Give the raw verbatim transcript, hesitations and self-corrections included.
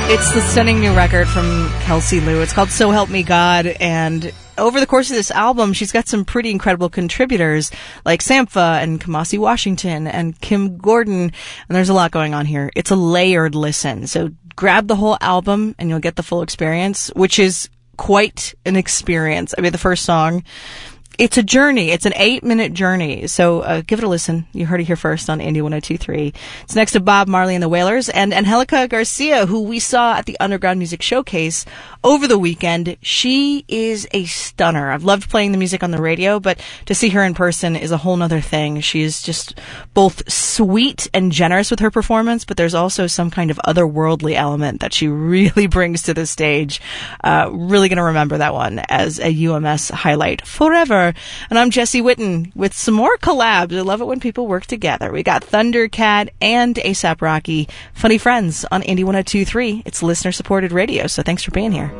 It's the stunning new record from Kelsey Lu. It's called So Help Me God, and over the course of this album, she's got some pretty incredible contributors like Sampha and Kamasi Washington and Kim Gordon, and there's a lot going on here. It's a layered listen, so grab the whole album and you'll get the full experience, which is quite an experience. I mean, the first song, it's a journey. It's an eight-minute journey. So uh, give it a listen. You heard it here first on Indie one oh two point three. It's next to Bob Marley and the Wailers and Angelica Garcia, who we saw at the Underground Music Showcase over the weekend. She is a stunner. I've loved playing the music on the radio, but to see her in person is a whole nother thing. She is just both sweet and generous with her performance, but there's also some kind of otherworldly element that she really brings to the stage. Uh, really going to remember that one as a U M S highlight forever. And I'm Jessie Witten with some more collabs. I love it when people work together. We got Thundercat and A$AP Rocky, Funny Friends on Indie one oh two point three. It's listener-supported radio, so thanks for being here.